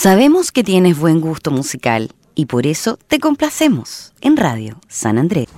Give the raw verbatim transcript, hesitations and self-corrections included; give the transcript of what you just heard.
Sabemos que tienes buen gusto musical y por eso te complacemos en Radio San Andrés.